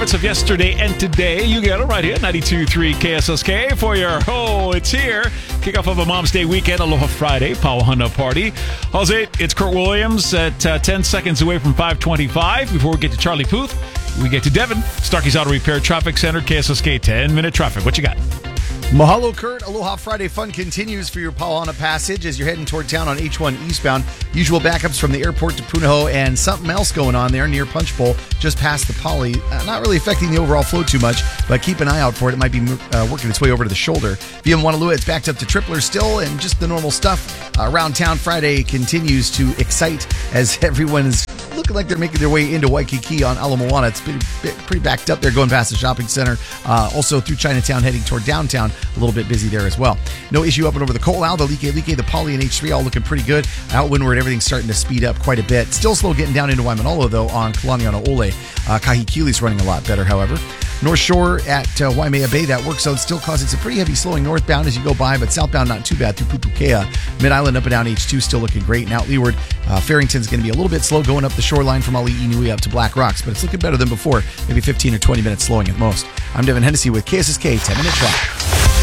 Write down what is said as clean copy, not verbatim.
Of yesterday and today, you get it right here, 92.3 KSSK for your it's here. Kickoff of a Mom's Day weekend, Aloha Friday, Pauahana Party. Jose, it's Kurt Williams at 10 seconds away from 5:25. Before we get to Charlie Puth, we get to Devin, Starkey's Auto Repair Traffic Center, KSSK 10-minute traffic. What you got? Mahalo, Kurt. Aloha Friday fun continues for your Pauahana Passage as you're heading toward town on H1 eastbound. Usual backups from the airport to Punahou and something else going on there near Punch Bowl just past the Poly. Not really affecting the overall flow too much, but keep an eye out for it. It might be working its way over to the shoulder. VM Wanalua, it's backed up to Tripler still, and just the normal stuff. Around town Friday continues to excite as everyone is looking like they're making their way into Waikiki on Ala Moana. It's pretty backed up there going past the shopping center. Also through Chinatown heading toward downtown. A little bit busy there as well. No issue up and over the Ko'olau, the Like, the Poly, and H3 all looking pretty good. Out windward, everything's starting to speed up quite a bit. Still slow getting down into Waimanalo, though, on Kalaniana Ole. Kahikili's running a lot better, however. North Shore at Waimea Bay, that work zone still causing some pretty heavy slowing northbound as you go by, but southbound not too bad through Pupukea. Mid-Island up and down H2 still looking great. And out leeward, Farrington's going to be a little bit slow going up the shoreline from Ali'i up to Black Rocks, but it's looking better than before. Maybe 15 or 20 minutes slowing at most. I'm Devin Hennessy with KSSK 10-Minute Traffic.